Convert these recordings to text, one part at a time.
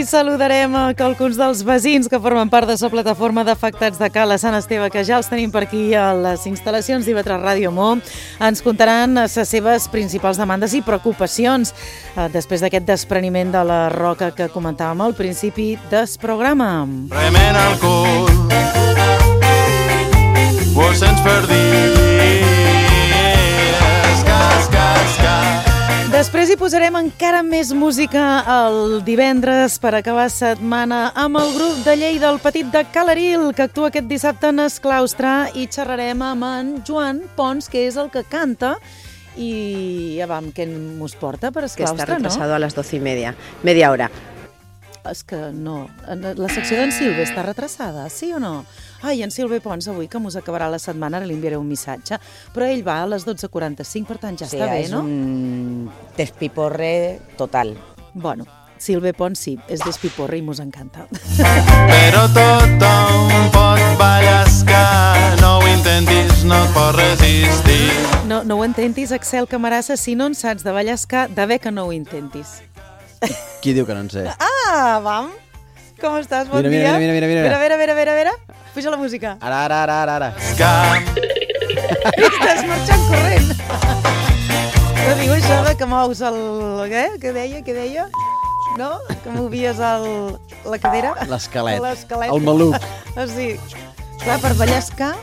i saludarem alguns dels veïns que formen part de la plataforma d'afectats de Cala Sant Esteve, que ja els tenim per aquí a les instal·lacions d'IV3 Ràdio Mo. Ens contaran les seves principals demandes i preocupacions després d'aquest despreniment de la roca que comentàvem al principi del programa. Remena el cul, vos sents per dir, cas. Després hi posarem encara més música el divendres per acabar setmana amb el grup de Lleida, el Petit de Calaril, que actua aquest dissabte en el claustre, i xerrarem amb en Joan Pons, que és el que canta. I ja vam, què ens porta per el claustre, no? Que està retrasado a las 12:30, media hora. És que no. La secció d'en Silve està retrasada, sí o no? Ai, en Silve Pons avui, que mos acabarà la setmana, ara li enviaré un missatge, però ell va a les 12:45, per tant ja està bé, no? Sí, és un despiporre total. Bueno, Silve Pons sí, és despiporre i mos encanta. Però tothom pot ballascar, no ho intentis, no et pots resistir. No ho intentis, Axel Camarasa, si no en saps de ballascar, de bé que no ho intentis. Qui diu que no en sé? Ah, vam! Com estàs? Bon dia. Mira. A veure. Puja la música. Ara. Estàs marxant corrent. No diu això de que mous el... Què deia? No? Que movies la cadera? L'esquelet. L'esquelet. El maluc. Ah, sí. Clar, per ballascar...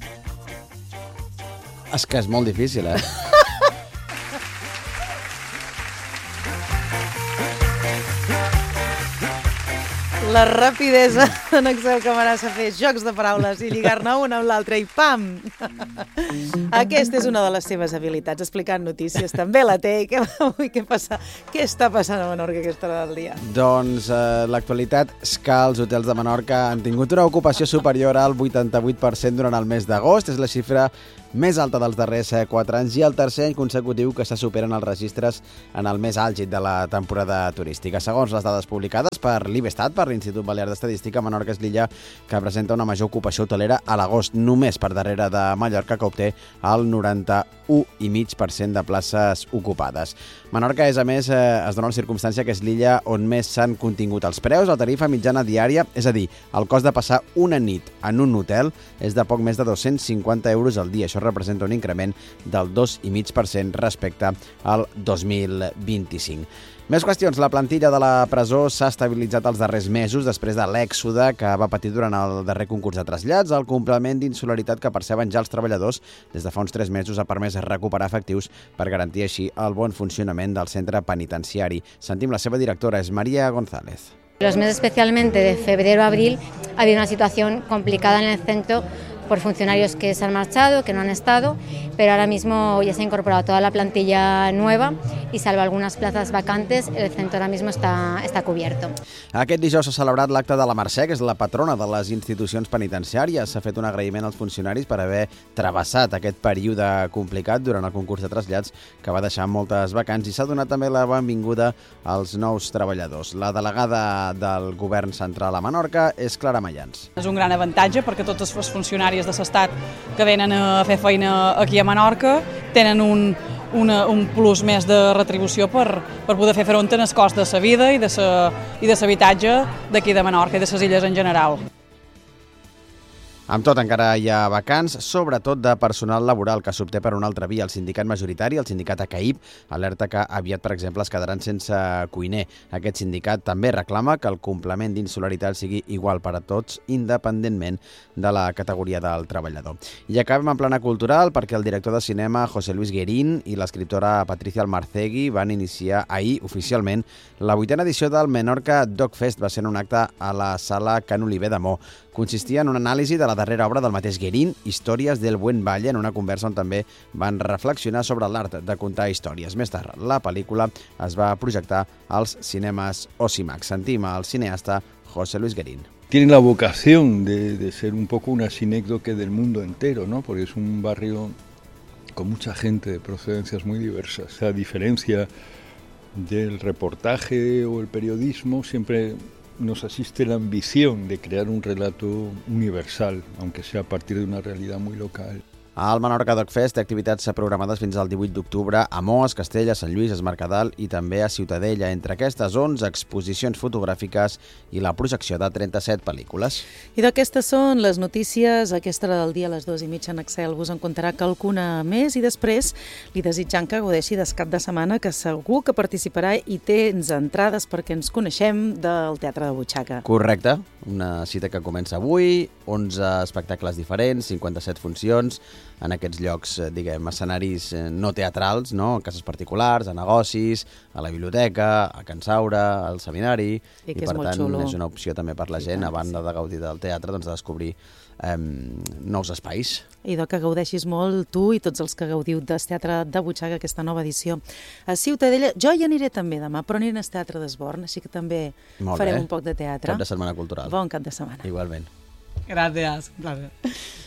És que és molt difícil, eh? La rapidesa d'en Axel Camarasa fer jocs de paraules i lligar-ne una amb l'altra i pam! Aquesta és una de les seves habilitats, explicant notícies. També la té. Què està passant a Menorca aquesta hora del dia? Doncs l'actualitat és que els hotels de Menorca han tingut una ocupació superior al 88% durant el mes d'agost. És la xifra més alta dels darrers 4 anys i el tercer any consecutiu que se superen els registres en el més àlgid de la temporada turística. Segons les dades publicades per l'IBESTAT, per l'Institut Balear d'Estadística, Menorca és l'illa que presenta una major ocupació hotelera a l'agost, només per darrere de Mallorca, que obté el 91,5% de places ocupades. Menorca, a més, es dona la circumstància que és l'illa on més s'han contingut els preus. La tarifa mitjana diària, és a dir, el cost de passar una nit en un hotel, és de poc més de 250 euros al dia. Això representa un increment del 2,5% respecte al 2025. Més qüestions. La plantilla de la presó s'ha estabilitzat els darrers mesos després de l'èxode que va patir durant el darrer concurs de trasllats. El complement d'insolidaritat que perceben ja els treballadors des de fa uns 3 mesos ha permès recuperar efectius per garantir així el bon funcionament del centre penitenciari. Sentim la seva directora, és María González. Los meses especialmente de febrero a abril ha habido una situación complicada en el centro por funcionarios que se han marchado, que no han estado, pero ahora mismo ya se ha incorporado toda la plantilla nueva y salvo algunas plazas vacantes, el centro ahora mismo está cubierto. Aquest dijous s'ha celebrat l'acte de la Mercè, que és la patrona de les institucions penitenciàries. S'ha fet un agraïment als funcionaris per haver travessat aquest període complicat durant el concurs de trasllats que va deixar moltes vacants i s'ha donat també la benvinguda als nous treballadors. La delegada del govern central a Menorca és Clara Mayans. És un gran avantatge perquè tots els funcionaris de l'Estat que venen a fer feina aquí a Menorca tenen un plus més de retribució per poder fer front al cost de la vida i de l'habitatge d'aquí de Menorca i de les illes en general. Amb tot, encara hi ha vacants, sobretot de personal laboral que s'obté per una altra via. El sindicat majoritari, el sindicat ACAIP, alerta que aviat, per exemple, es quedaran sense cuiner. Aquest sindicat també reclama que el complement d'insolidaritat sigui igual per a tots, independentment de la categoria del treballador. I acabem en plana cultural perquè el director de cinema José Luis Guerín i l'escriptora Patricia Almarcegui van iniciar ahir oficialment la 8a edició del Menorca Dog Fest. Va ser en un acte a la sala Can Oliver de Mo. Consistia en una anàlisi de la darrera obra del mateix Guerín, Històries del Buen Valle, en una conversa on també van reflexionar sobre l'art de contar històries. Més tard, la pel·lícula es va projectar als cinemes Ocimac. Sentim al cineasta José Luis Guerín. Tiene la vocación de ser un poco una sinécdoque del mundo entero, ¿no? Porque es un barrio con mucha gente de procedencias muy diversas. A diferencia del reportaje o el periodismo, siempre nos asiste la ambición de crear un relato universal, aunque sea a partir de una realidad muy local. Al Menorca Doc Fest té activitats programades fins al 18 d'octubre a Mos, Castella, Sant Lluís, Es Mercadal i també a Ciutadella. Entre aquestes 11 exposicions fotogràfiques i la projecció de 37 pel·lícules. I d'aquestes són les notícies. A aquesta hora del dia, a les 2:30 en Excel, vos en contarà qualcuna més i després li desitjant que gaudeixi del cap de setmana, que segur que participarà i tens entrades perquè ens coneixem del Teatre de Butxaca. Correcte, una cita que comença avui, 11 espectacles diferents, 57 funcions, en aquests llocs, diguem, escenaris no teatrals, no? En cases particulars, a negocis, a la biblioteca, a Can Saura, al seminari, I per tant xulo. és una opció també per la gent, a banda de gaudir del teatre, doncs de descobrir nous espais. I que gaudeixis molt tu i tots els que gaudiu del Teatre de Butxaca, aquesta nova edició. A Ciutadella, jo hi aniré també demà, però aniré al Teatre d'Esborn, així que també farem un poc de teatre. Cap de setmana cultural. Bon cap de setmana. Igualment. Gràcies.